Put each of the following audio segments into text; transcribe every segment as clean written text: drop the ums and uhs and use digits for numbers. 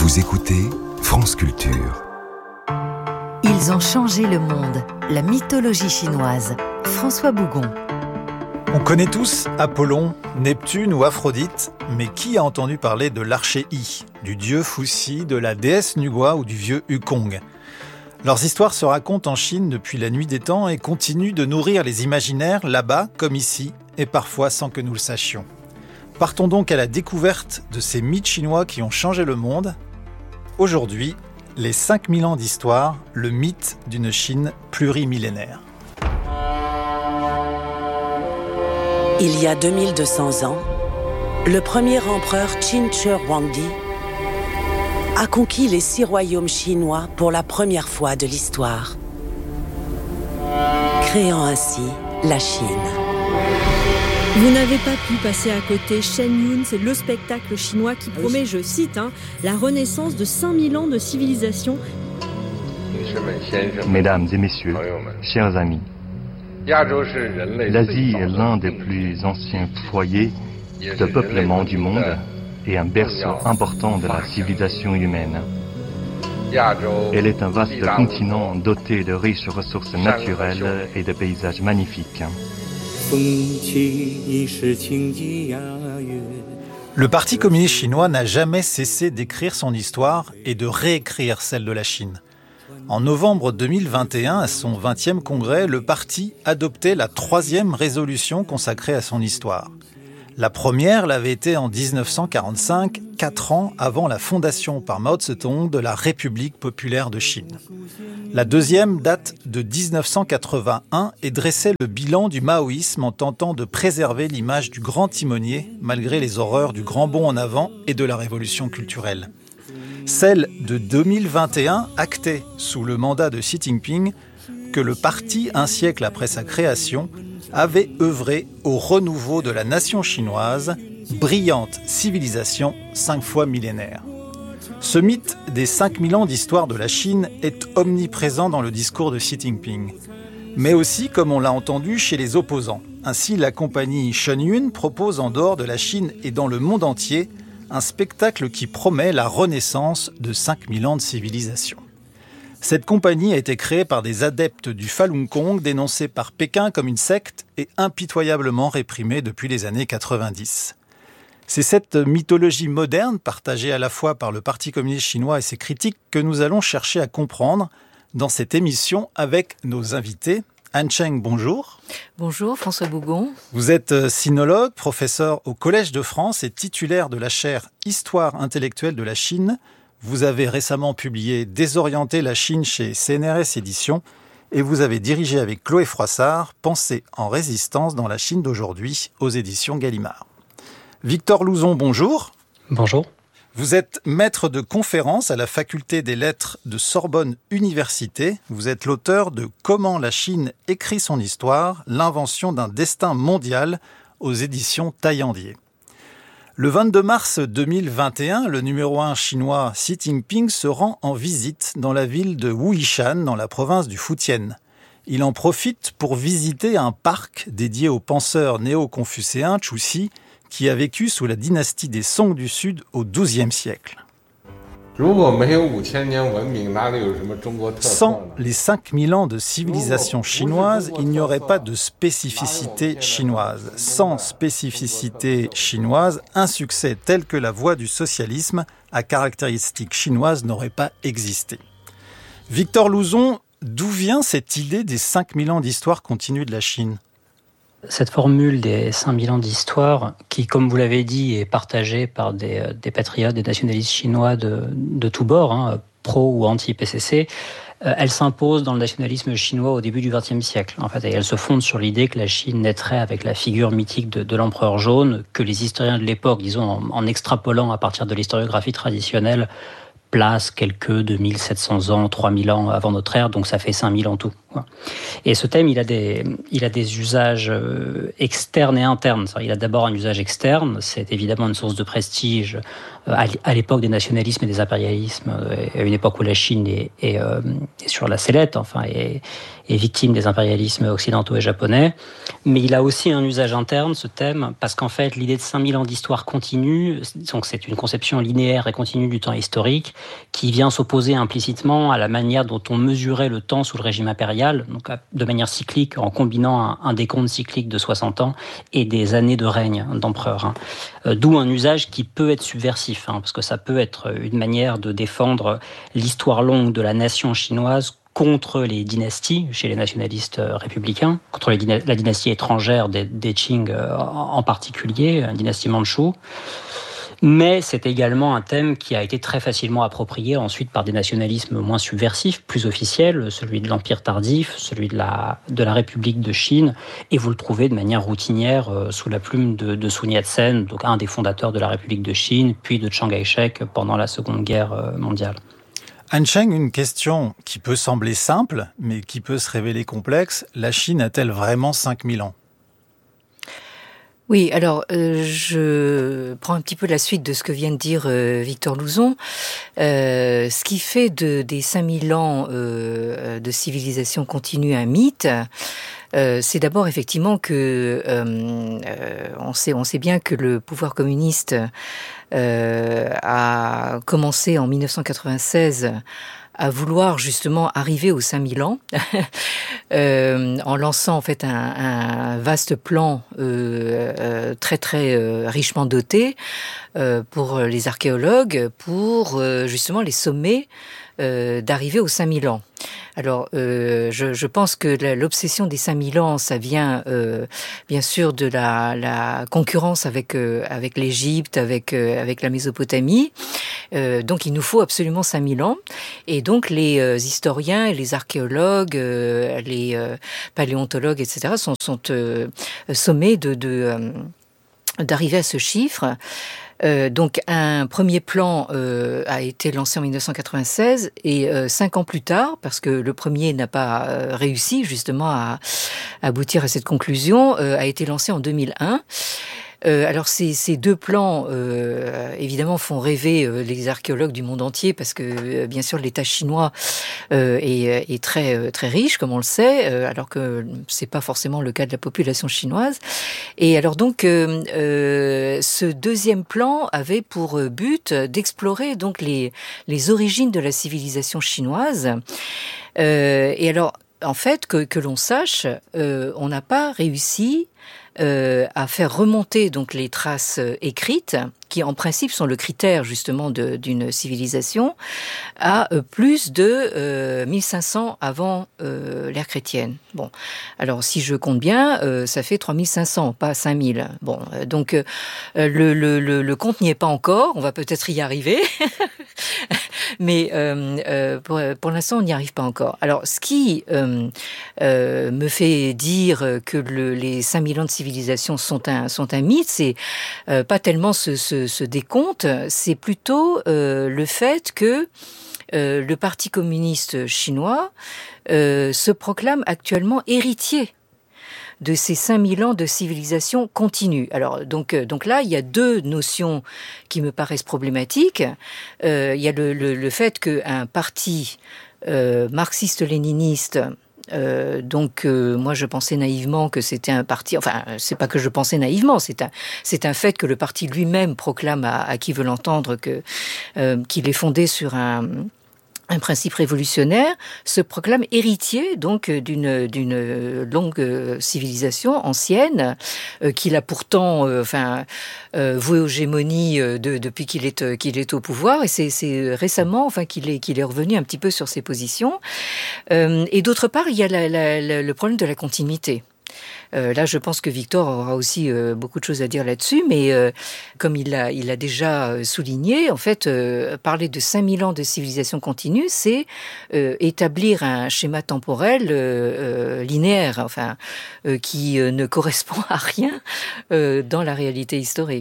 Vous écoutez France Culture. Ils ont changé le monde. La mythologie chinoise. François Bougon. On connaît tous Apollon, Neptune ou Aphrodite, mais qui a entendu parler de l'archéi, du dieu Fuxi, de la déesse Nugua ou du vieux Wukong ? Leurs histoires se racontent en Chine depuis la nuit des temps et continuent de nourrir les imaginaires là-bas comme ici, et parfois sans que nous le sachions. Partons donc à la découverte de ces mythes chinois qui ont changé le monde. Aujourd'hui, les 5000 ans d'histoire, le mythe d'une Chine plurimillénaire. Il y a 2200 ans, le premier empereur Qin Shi Huangdi a conquis les 6 royaumes chinois pour la première fois de l'histoire, créant ainsi la Chine. Vous n'avez pas pu passer à côté. Shen Yun, c'est le spectacle chinois qui promet, je cite, la renaissance de 5000 ans de civilisation. Mesdames et messieurs, chers amis, l'Asie est l'un des plus anciens foyers de peuplement du monde et un berceau important de la civilisation humaine. Elle est un vaste continent doté de riches ressources naturelles et de paysages magnifiques. Le Parti communiste chinois n'a jamais cessé d'écrire son histoire et de réécrire celle de la Chine. En novembre 2021, à son 20e congrès, le parti adoptait la 3e résolution consacrée à son histoire. La première l'avait été en 1945, 4 ans avant la fondation par Mao Tse-tung de la République populaire de Chine. La deuxième date de 1981 et dressait le bilan du maoïsme en tentant de préserver l'image du grand timonier malgré les horreurs du grand bond en avant et de la révolution culturelle. Celle de 2021 actait, sous le mandat de Xi Jinping, que le parti, un siècle après sa création, avait œuvré au renouveau de la nation chinoise, brillante civilisation 5 fois millénaire. Ce mythe des 5000 ans d'histoire de la Chine est omniprésent dans le discours de Xi Jinping, mais aussi, comme on l'a entendu, chez les opposants. Ainsi, la compagnie Shen Yun propose en dehors de la Chine et dans le monde entier un spectacle qui promet la renaissance de 5000 ans de civilisation. Cette compagnie a été créée par des adeptes du Falun Gong dénoncés par Pékin comme une secte et impitoyablement réprimée depuis les années 90. C'est cette mythologie moderne, partagée à la fois par le Parti communiste chinois et ses critiques, que nous allons chercher à comprendre dans cette émission avec nos invités. Anne Cheng, bonjour. Bonjour, François Bougon. Vous êtes sinologue, professeur au Collège de France et titulaire de la chaire Histoire intellectuelle de la Chine. Vous avez récemment publié « Désorienter la Chine » chez CNRS Éditions et vous avez dirigé avec Chloé Froissart « Pensée en résistance dans la Chine d'aujourd'hui » aux éditions Gallimard. Victor Louzon, bonjour. Bonjour. Vous êtes maître de conférence à la Faculté des Lettres de Sorbonne Université. Vous êtes l'auteur de « Comment la Chine écrit son histoire, l'invention d'un destin mondial » aux éditions Taillandier. Le 22 mars 2021, le numéro 1 chinois Xi Jinping se rend en visite dans la ville de Wuishan, dans la province du Fujian. Il en profite pour visiter un parc dédié au penseur néo-confucéen Chuxi, qui a vécu sous la dynastie des Song du Sud au XIIe siècle. Sans les 5000 ans de civilisation chinoise, il n'y aurait pas de spécificité chinoise. Sans spécificité chinoise, un succès tel que la voie du socialisme à caractéristiques chinoises n'aurait pas existé. Victor Louzon, d'où vient cette idée des 5000 ans d'histoire continue de la Chine ? Cette formule des 5000 ans d'histoire, qui, comme vous l'avez dit, est partagée par des patriotes, des nationalistes chinois de tous bords, pro ou anti-PCC, elle s'impose dans le nationalisme chinois au début du XXe siècle. En fait, et elle se fonde sur l'idée que la Chine naîtrait avec la figure mythique de l'empereur jaune, que les historiens de l'époque, disons, en extrapolant à partir de l'historiographie traditionnelle, place quelques 2700 ans, 3000 ans avant notre ère, donc ça fait 5000 en tout. Et ce thème, il a des usages externes et internes. Il a d'abord un usage externe, c'est évidemment une source de prestige à l'époque des nationalismes et des impérialismes, à une époque où la Chine est sur la sellette, est victime des impérialismes occidentaux et japonais. Mais il a aussi un usage interne, ce thème, parce qu'en fait, l'idée de 5000 ans d'histoire continue, donc c'est une conception linéaire et continue du temps historique, qui vient s'opposer implicitement à la manière dont on mesurait le temps sous le régime impérial, donc de manière cyclique, en combinant un décompte cyclique de 60 ans et des années de règne d'empereur. D'où un usage qui peut être subversif, parce que ça peut être une manière de défendre l'histoire longue de la nation chinoise contre les dynasties, chez les nationalistes républicains, contre la dynastie étrangère des Qing en particulier, la dynastie mandchoue. Mais c'est également un thème qui a été très facilement approprié ensuite par des nationalismes moins subversifs, plus officiels, celui de l'Empire tardif, celui de la République de Chine, et vous le trouvez de manière routinière sous la plume de Sun Yat-sen, donc un des fondateurs de la République de Chine, puis de Chiang Kai-shek pendant la Seconde Guerre mondiale. Han Cheng, une question qui peut sembler simple, mais qui peut se révéler complexe. La Chine a-t-elle vraiment 5000 ans ? Oui, alors je prends un petit peu la suite de ce que vient de dire Victor Louzon. Ce qui fait des 5000 ans de civilisation continue un mythe, c'est d'abord effectivement que on sait bien que le pouvoir communiste a commencé en 1996 à vouloir justement arriver aux 5000 ans en lançant en fait un vaste plan très très richement doté pour les archéologues pour justement les sommer d'arriver aux 5000 ans. Alors, je pense que l'obsession des 5000 ans, ça vient bien sûr de la concurrence avec l'Égypte, avec la Mésopotamie. Donc, il nous faut absolument 5000 ans. Et donc, les historiens et les archéologues, les paléontologues, etc., sont sommés d'arriver à ce chiffre. Donc un premier plan a été lancé en 1996 et 5 ans plus tard, parce que le premier n'a pas réussi justement à aboutir à cette conclusion, a été lancé en 2001. Alors ces deux plans, évidemment, font rêver les archéologues du monde entier parce que, bien sûr, l'État chinois est très très riche, comme on le sait, alors que c'est pas forcément le cas de la population chinoise. Et alors donc, ce deuxième plan avait pour but d'explorer donc les origines de la civilisation chinoise. Et alors, en fait, que l'on sache, on n'a pas réussi à faire remonter donc les traces écrites, qui en principe sont le critère justement d'une civilisation, à plus de 1500 avant l'ère chrétienne. Bon, alors si je compte bien, ça fait 3500, pas 5000. Bon, donc le compte n'y est pas encore, on va peut-être y arriver. Mais pour l'instant, on n'y arrive pas encore. Alors, ce qui me fait dire que les 5000 ans de civilisation sont un mythe, c'est pas tellement ce décompte, c'est plutôt le fait que le Parti communiste chinois se proclame actuellement héritier de ces 5000 ans de civilisation continue. Alors, donc là, il y a deux notions qui me paraissent problématiques. Il y a le fait qu'un parti marxiste-léniniste, moi je pensais naïvement que c'était un parti, enfin c'est pas que je pensais naïvement, c'est un fait que le parti lui-même proclame à qui veut l'entendre qu'il est fondé sur un principe révolutionnaire, se proclame héritier donc d'une longue civilisation ancienne qu'il a pourtant voué aux gémonies depuis qu'il est au pouvoir, et c'est récemment qu'il est revenu un petit peu sur ses positions. Et d'autre part, il y a le problème de la continuité. Là, je pense que Victor aura aussi beaucoup de choses à dire là-dessus, mais comme il a déjà souligné, en fait, parler de 5000 ans de civilisation continue, c'est établir un schéma temporel linéaire, qui ne correspond à rien dans la réalité historique.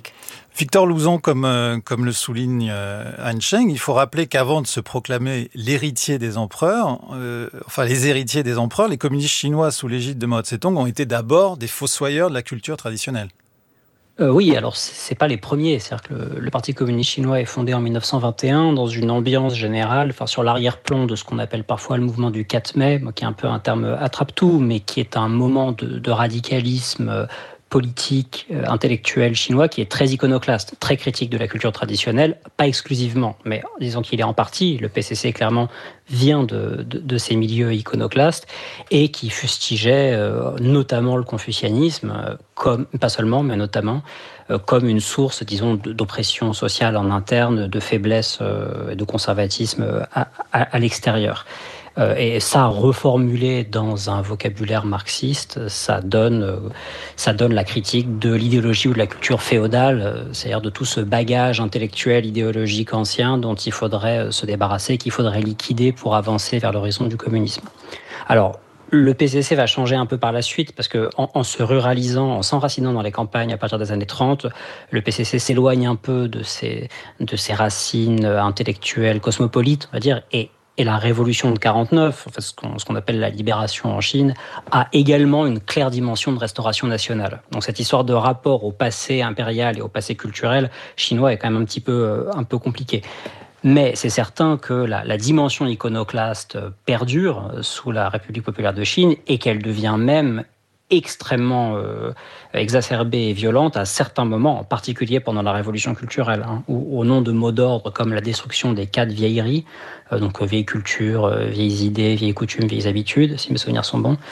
Victor Louzon, comme le souligne Han Cheng, il faut rappeler qu'avant de se proclamer l'héritier des empereurs, les héritiers des empereurs, les communistes chinois sous l'égide de Mao Tse-tung ont été d'abord des fossoyeurs de la culture traditionnelle. Oui, alors c'est pas les premiers. C'est-à-dire que le Parti communiste chinois est fondé en 1921 dans une ambiance générale, sur l'arrière-plan de ce qu'on appelle parfois le mouvement du 4 mai, qui est un peu un terme attrape-tout, mais qui est un moment de radicalisme politique, intellectuel chinois qui est très iconoclaste, très critique de la culture traditionnelle, pas exclusivement, mais disons qu'il est en partie. Le PCC clairement vient de ces milieux iconoclastes et qui fustigeait notamment le confucianisme, comme, pas seulement, mais notamment, comme une source, disons, d'oppression sociale en interne, de faiblesse et de conservatisme à l'extérieur. Et ça, reformulé dans un vocabulaire marxiste, ça donne la critique de l'idéologie ou de la culture féodale, c'est-à-dire de tout ce bagage intellectuel, idéologique ancien dont il faudrait se débarrasser, qu'il faudrait liquider pour avancer vers l'horizon du communisme. Alors, le PCC va changer un peu par la suite parce que en se ruralisant, en s'enracinant dans les campagnes à partir des années 30, le PCC s'éloigne un peu de ses racines intellectuelles cosmopolites, on va dire, et la révolution de 49, ce qu'on appelle la libération en Chine, a également une claire dimension de restauration nationale. Donc cette histoire de rapport au passé impérial et au passé culturel chinois est quand même un peu compliquée. Mais c'est certain que la dimension iconoclaste perdure sous la République populaire de Chine et qu'elle devient même extrêmement exacerbée et violente à certains moments, en particulier pendant la révolution culturelle, où au nom de mots d'ordre comme la destruction des 4 vieilleries, donc vieille culture, vieilles idées, vieilles coutumes, vieilles habitudes, si mes souvenirs sont bons,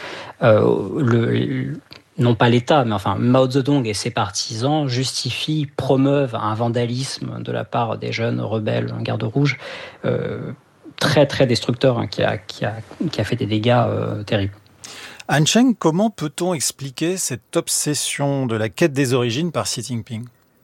non pas l'État, mais enfin Mao Zedong et ses partisans promeuvent un vandalisme de la part des jeunes rebelles, garde rouge, très très destructeur, qui a fait des dégâts terribles. Han Cheng, comment peut-on expliquer cette obsession de la quête des origines par Xi Jinping ?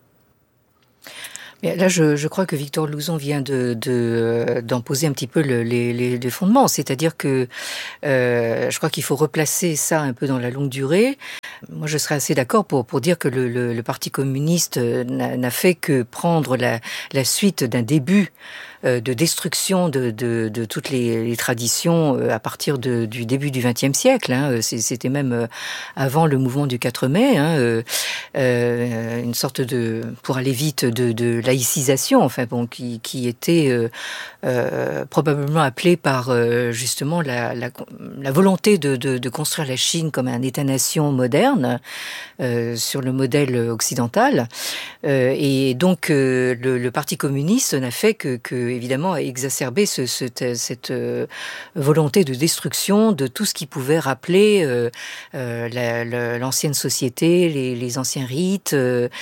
Là, je crois que Victor Louzon vient d'en poser un petit peu les fondements. C'est-à-dire que je crois qu'il faut replacer ça un peu dans la longue durée. Moi, je serais assez d'accord pour dire que le Parti communiste n'a fait que prendre la suite d'un début de destruction de toutes les traditions à partir du début du XXe siècle. C'était même avant le mouvement du 4 mai, une sorte de, pour aller vite, de laïcisation, qui était probablement appelée par justement la volonté de construire la Chine comme un État-nation moderne sur le modèle occidental. Et donc le Parti communiste n'a fait que évidemment exacerber cette volonté de destruction de tout ce qui pouvait rappeler l'ancienne société, les anciens rites,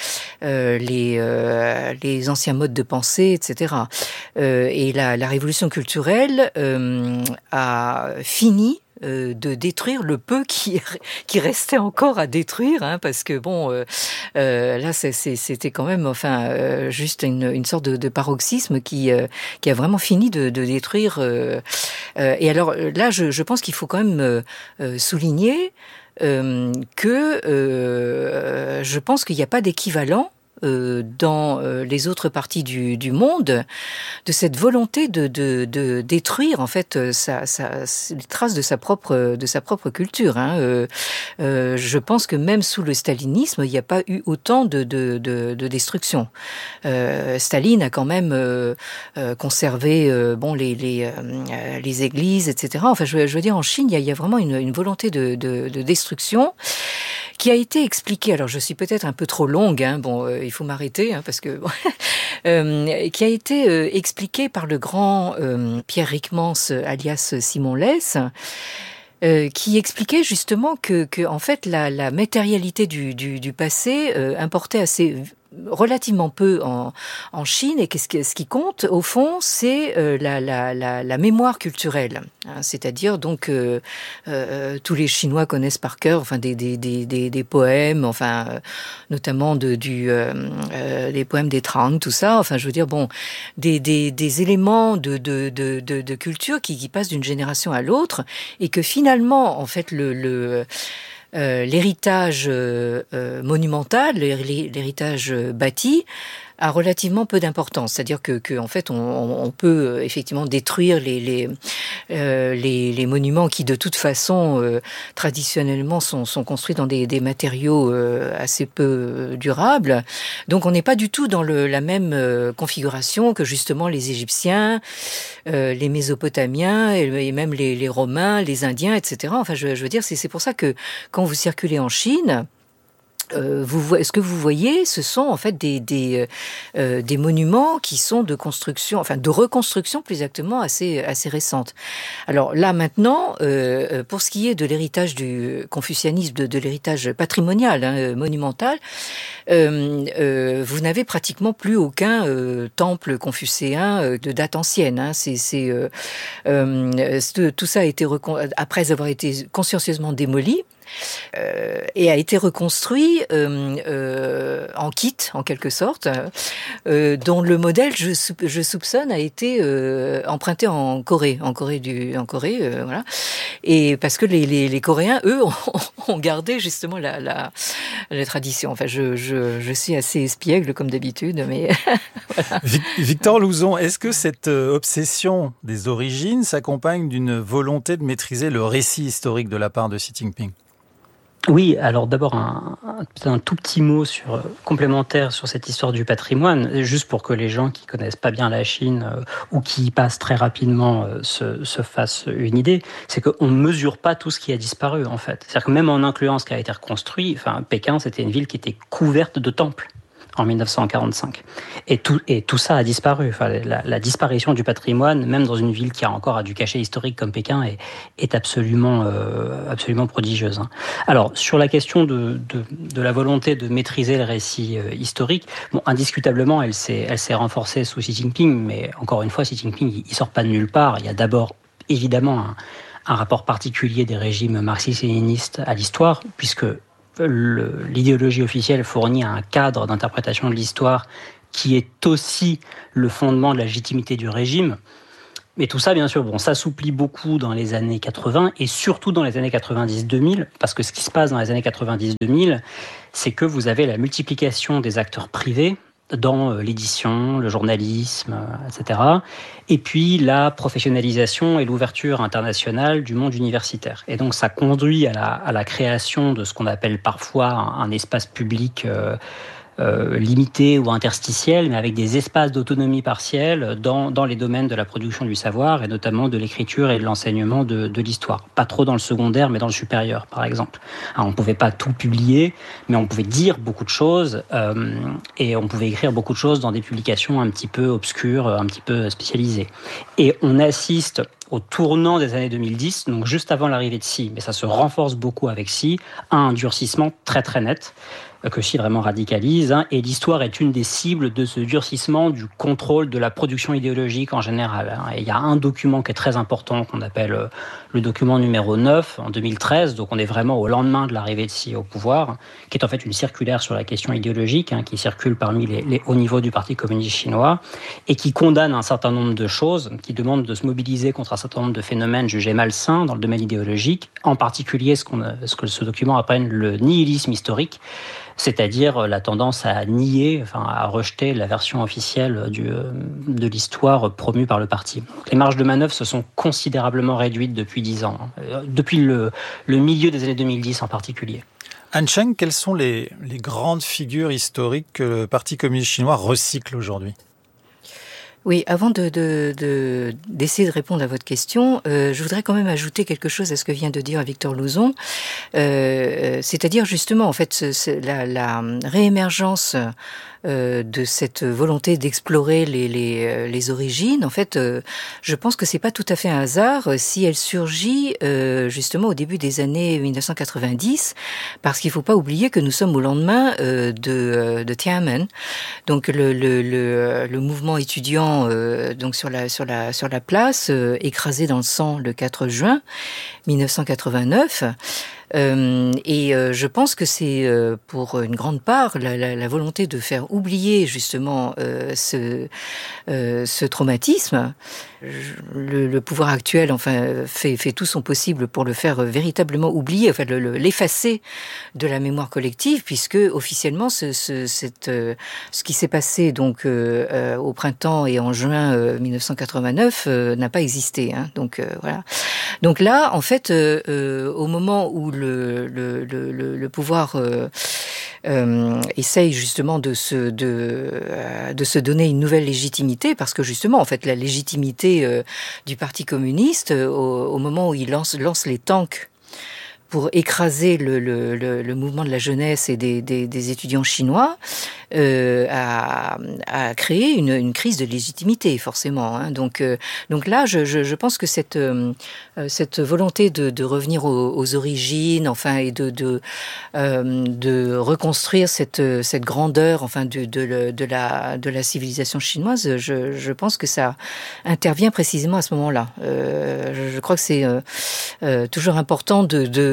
les anciens modes de pensée, etc. Et la révolution culturelle a fini de détruire le peu qui restait encore à détruire, parce que là c'était quand même juste une sorte de paroxysme qui a vraiment fini de détruire. Et alors là, je pense qu'il faut quand même souligner que je pense qu'il n'y a pas d'équivalent dans les autres parties du monde de cette volonté de détruire en fait les traces de sa propre culture. Je pense que même sous le stalinisme, il n'y a pas eu autant de destruction. Staline a quand même conservé les églises, etc. Enfin, je veux dire, en Chine, il y a vraiment une volonté de destruction qui a été expliquée. Alors, je suis peut-être un peu trop longue. Il faut m'arrêter parce que qui a été expliqué par le grand Pierre Ryckmans alias Simon Leys, qui expliquait justement que en fait la matérialité du passé importait relativement peu en Chine, et que ce qui compte au fond, c'est la mémoire culturelle, c'est-à-dire donc tous les Chinois connaissent par cœur des poèmes, notamment des poèmes des Trang, tout ça, je veux dire des éléments de culture qui passent d'une génération à l'autre, et que finalement en fait l'héritage monumental, l'héritage bâti, a relativement peu d'importance. C'est-à-dire que en fait, on peut effectivement détruire les monuments qui, de toute façon, traditionnellement, sont construits dans des matériaux assez peu durables. Donc, on n'est pas du tout dans la même configuration que justement les Égyptiens, les Mésopotamiens et même les Romains, les Indiens, etc. Enfin, je veux dire, c'est pour ça que quand vous circulez en Chine, ce que vous voyez, ce sont en fait des monuments qui sont de construction, enfin de reconstruction plus exactement assez récente. Alors là maintenant, pour ce qui est de l'héritage du confucianisme, de l'héritage patrimonial, monumental, vous n'avez pratiquement plus aucun temple confucéen de date ancienne. Tout ça a été après avoir été consciencieusement démoli. Et a été reconstruit en kit, en quelque sorte, dont le modèle, je soupçonne, a été emprunté en Corée, voilà. Et parce que les Coréens, eux, ont gardé justement la tradition. Enfin, je suis assez espiègle comme d'habitude, mais voilà. Victor Louzon, est-ce que cette obsession des origines s'accompagne d'une volonté de maîtriser le récit historique de la part de Xi Jinping ? Oui, alors d'abord un tout petit mot complémentaire sur cette histoire du patrimoine, juste pour que les gens qui connaissent pas bien la Chine ou qui y passent très rapidement se fassent une idée, c'est qu'on ne mesure pas tout ce qui a disparu en fait. C'est-à-dire que même en incluant ce qui a été reconstruit, Pékin c'était une ville qui était couverte de temples en 1945. Et tout ça a disparu. Enfin, la disparition du patrimoine, même dans une ville qui a encore du cachet historique comme Pékin, est absolument prodigieuse. Alors, sur la question de la volonté de maîtriser le récit historique, bon, indiscutablement, elle s'est renforcée sous Xi Jinping, mais encore une fois, Xi Jinping, il sort pas de nulle part. Il y a d'abord, évidemment, un rapport particulier des régimes marxistes-léninistes à l'histoire, puisque l'idéologie officielle fournit un cadre d'interprétation de l'histoire qui est aussi le fondement de la légitimité du régime. Mais tout ça, bien sûr, s'assouplit beaucoup dans les années 80 et surtout dans les années 90-2000, parce que ce qui se passe dans les années 90-2000, c'est que vous avez la multiplication des acteurs privés dans l'édition, le journalisme, etc. Et puis la professionnalisation et l'ouverture internationale du monde universitaire. Et donc ça conduit à la création de ce qu'on appelle parfois un espace public limité ou interstitiel, mais avec des espaces d'autonomie partielle dans les domaines de la production du savoir et notamment de l'écriture et de l'enseignement de l'histoire. Pas trop dans le secondaire, mais dans le supérieur, par exemple. Alors, on ne pouvait pas tout publier, mais on pouvait dire beaucoup de choses et on pouvait écrire beaucoup de choses dans des publications un petit peu obscures, un petit peu spécialisées. Et on assiste au tournant des années 2010, donc juste avant l'arrivée de Xi, mais ça se renforce beaucoup avec Xi, à un durcissement très très net que Xi vraiment radicalise, et l'histoire est une des cibles de ce durcissement du contrôle de la production idéologique en général. Et il y a un document qui est très important qu'on appelle le document numéro 9 en 2013, donc on est vraiment au lendemain de l'arrivée de Xi au pouvoir, qui est en fait une circulaire sur la question idéologique, qui circule parmi les hauts niveaux du Parti communiste chinois et qui condamne un certain nombre de choses, qui demande de se mobiliser contre un certain nombre de phénomènes jugés malsains dans le domaine idéologique, en particulier ce que ce document appelle le nihilisme historique, c'est-à-dire la tendance à nier, à rejeter la version officielle de l'histoire promue par le parti. Donc, les marges de manœuvre se sont considérablement réduites depuis 10 ans, depuis le milieu des années 2010 en particulier. Han Cheng, quelles sont les grandes figures historiques que le Parti communiste chinois recycle aujourd'hui ? Oui, avant d'essayer de répondre à votre question, je voudrais quand même ajouter quelque chose à ce que vient de dire Victor Louzon, c'est-à-dire justement en fait la réémergence de cette volonté d'explorer les origines. En fait, je pense que c'est pas tout à fait un hasard si elle surgit justement au début des années 1990, parce qu'il faut pas oublier que nous sommes au lendemain de Tiananmen, donc le mouvement étudiant donc sur la place écrasé dans le sang le 4 juin 1989. Je pense que c'est pour une grande part la volonté de faire oublier justement ce traumatisme. Le pouvoir actuel, fait tout son possible pour le faire véritablement oublier, l'effacer de la mémoire collective, puisque officiellement ce qui s'est passé donc au printemps et en juin 1989 n'a pas existé. Donc voilà. Donc là, en fait, au moment où le pouvoir essaye justement de se donner une nouvelle légitimité, parce que justement, en fait, la légitimité du Parti communiste, au moment où il lance les tanks pour écraser le mouvement de la jeunesse et des étudiants chinois, a créé une crise de légitimité, forcément. Donc là, je pense que cette volonté de revenir aux origines, et de reconstruire cette grandeur, de la civilisation chinoise, je pense que ça intervient précisément à ce moment-là. Je crois que c'est toujours important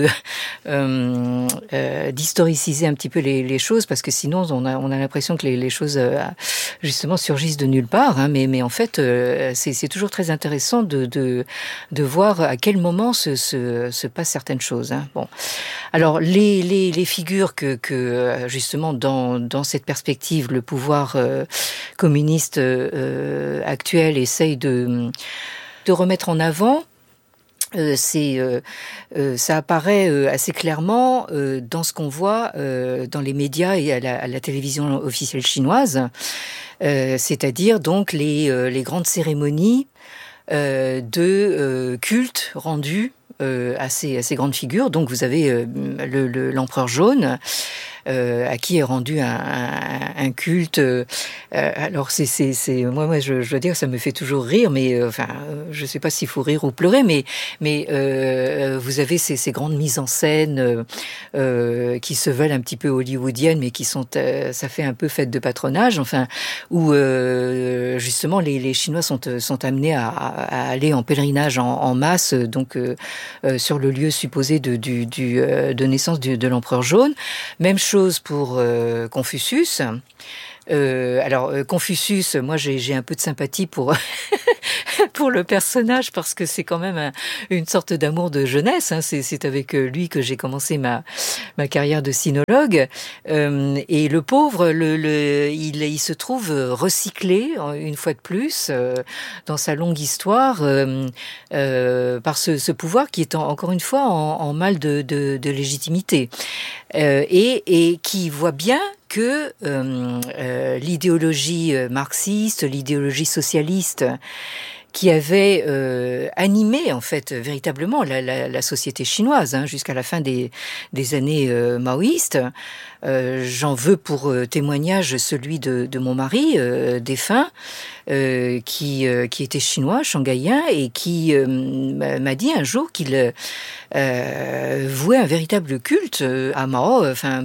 d'historiciser un petit peu les choses, parce que sinon on a l'impression que les choses justement surgissent de nulle part, mais en fait c'est toujours très intéressant de voir à quel moment se passent certaines choses. Bon, alors les figures que justement dans cette perspective le pouvoir communiste actuel essaye de remettre en avant, ça apparaît assez clairement dans ce qu'on voit dans les médias et à la télévision officielle chinoise, c'est-à-dire donc les grandes cérémonies de culte rendues à ces grandes figures. Donc vous avez l'empereur jaune, à qui est rendu un culte. Alors moi je dois dire, ça me fait toujours rire, mais je sais pas s'il faut rire ou pleurer, mais vous avez ces grandes mises en scène qui se veulent un petit peu hollywoodiennes, mais qui sont ça fait un peu fête de patronage, où justement les Chinois sont amenés à aller en pèlerinage en masse, donc sur le lieu supposé de naissance de l'empereur jaune. Même chose pour Confucius. Confucius, moi j'ai un peu de sympathie pour pour le personnage, parce que c'est quand même une sorte d'amour de jeunesse. C'est avec lui que j'ai commencé ma carrière de sinologue. Et le pauvre, il se trouve recyclé une fois de plus dans sa longue histoire par ce pouvoir qui est encore une fois en mal de légitimité et qui voit bien que l'idéologie marxiste, l'idéologie socialiste qui avait animé en fait véritablement la société chinoise jusqu'à la fin des années maoïstes. J'en veux pour témoignage celui de mon mari défunt, qui était chinois, shanghaïen, et qui m'a dit un jour qu'il vouait un véritable culte à Mao,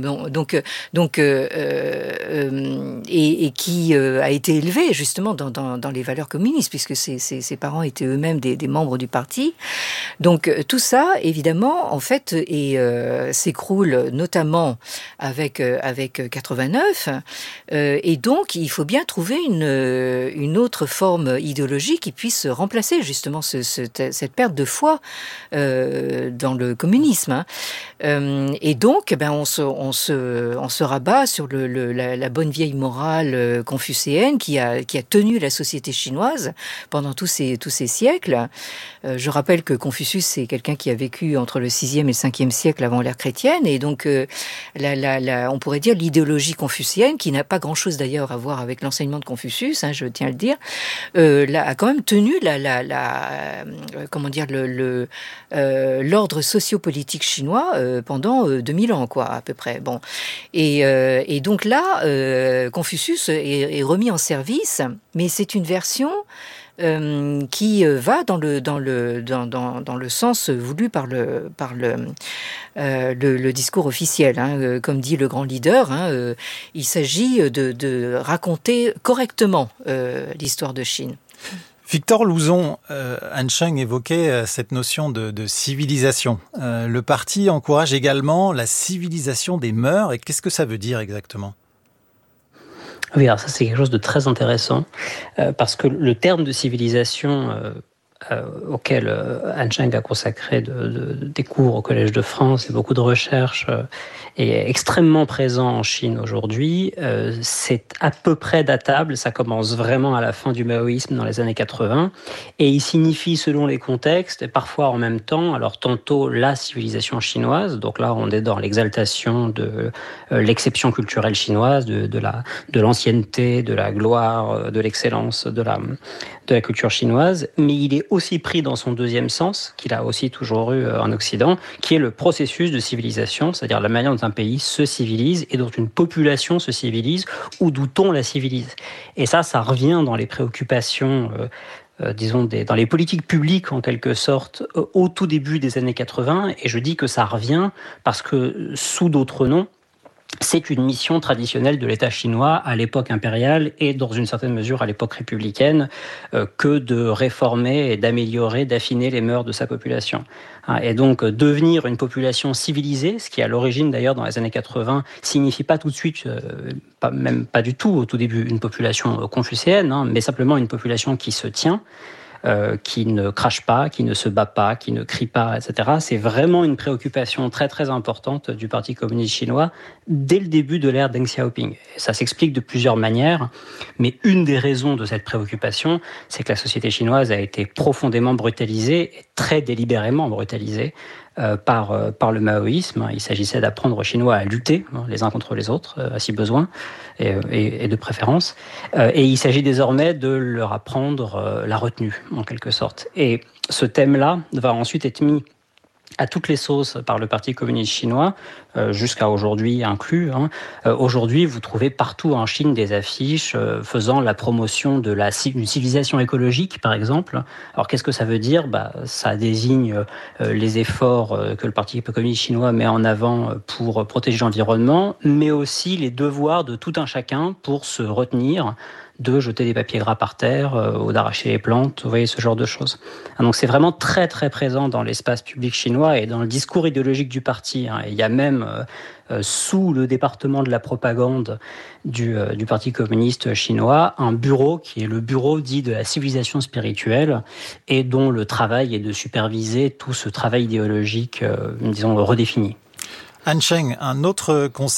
et qui a été élevé justement dans les valeurs communistes, puisque ses parents étaient eux-mêmes des membres du parti. Donc tout ça, évidemment, en fait, s'écroule notamment avec 89, et donc il faut bien trouver une autre forme idéologique qui puisse remplacer justement cette perte de foi dans le communisme. Et donc, on se rabat sur la bonne vieille morale confucéenne qui a tenu la société chinoise pendant tous ces siècles. Je rappelle que Confucius, c'est quelqu'un qui a vécu entre le 6e et le 5e siècle avant l'ère chrétienne, et donc on pourrait dire l'idéologie confucéenne, qui n'a pas grand-chose d'ailleurs à voir avec l'enseignement de Confucius, je tiens à le dire, a quand même tenu l'ordre sociopolitique chinois pendant 2000 ans, à peu près. Bon, et donc là, Confucius est remis en service, mais c'est une version qui va dans le sens voulu par le discours officiel. Comme dit le grand leader, il s'agit de raconter correctement l'histoire de Chine. Victor Louzon, Han Sheng évoquait cette notion de civilisation. Le parti encourage également la civilisation des mœurs. Et qu'est-ce que ça veut dire exactement ? Oui, alors ça c'est quelque chose de très intéressant, parce que le terme de civilisation auquel Han Sheng a consacré des cours au Collège de France et beaucoup de recherches est extrêmement présent en Chine aujourd'hui. C'est à peu près datable, ça commence vraiment à la fin du maoïsme dans les années 80, et il signifie selon les contextes, et parfois en même temps, alors tantôt la civilisation chinoise, donc là on est dans l'exaltation de l'exception culturelle chinoise, de l'ancienneté, de la gloire, de l'excellence de la culture chinoise, mais il est aussi pris dans son deuxième sens, qu'il a aussi toujours eu en Occident, qui est le processus de civilisation, c'est-à-dire la manière dont un pays se civilise et dont une population se civilise ou d'où on la civilise. Et ça revient dans les préoccupations, dans les politiques publiques en quelque sorte, au tout début des années 80, et je dis que ça revient parce que sous d'autres noms, c'est une mission traditionnelle de l'État chinois à l'époque impériale et dans une certaine mesure à l'époque républicaine que de réformer et d'améliorer, d'affiner les mœurs de sa population. Et donc devenir une population civilisée, ce qui à l'origine d'ailleurs dans les années 80 signifie pas tout de suite, même pas du tout au tout début, une population confucéenne, mais simplement une population qui se tient, qui ne crache pas, qui ne se bat pas, qui ne crie pas, etc. C'est vraiment une préoccupation très très importante du Parti communiste chinois dès le début de l'ère Deng Xiaoping. Et ça s'explique de plusieurs manières, mais une des raisons de cette préoccupation, c'est que la société chinoise a été profondément brutalisée, et très délibérément brutalisée, par le maoïsme. Il s'agissait d'apprendre aux Chinois à lutter les uns contre les autres, à si besoin, et de préférence. Et il s'agit désormais de leur apprendre la retenue, en quelque sorte. Et ce thème-là va ensuite être mis à toutes les sauces par le Parti communiste chinois, jusqu'à aujourd'hui inclus. Aujourd'hui, vous trouvez partout en Chine des affiches faisant la promotion d'une civilisation écologique, par exemple. Alors, qu'est-ce que ça veut dire ? Ça désigne les efforts que le Parti communiste chinois met en avant pour protéger l'environnement, mais aussi les devoirs de tout un chacun pour se retenir de jeter des papiers gras par terre ou d'arracher les plantes, vous voyez, ce genre de choses. Donc c'est vraiment très très présent dans l'espace public chinois et dans le discours idéologique du parti. Il y a même sous le département de la propagande du Parti communiste chinois un bureau qui est le bureau dit de la civilisation spirituelle et dont le travail est de superviser tout ce travail idéologique, disons, redéfini. Han Sheng, un autre concept